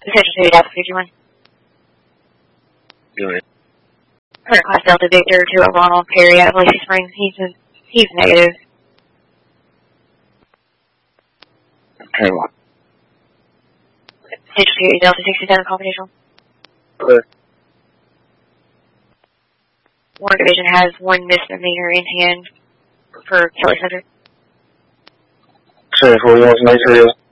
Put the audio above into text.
Essential 2, Delta 51. Go ahead. Current class Delta Victor to a Ronald Perry out of Lacey Springs. He's negative. Okay, well. Essential 2, Delta 67, confidential. Clear. Warren Division has one misdemeanor in hand for Kelly Center. Sheriff, what do you want to make sure is?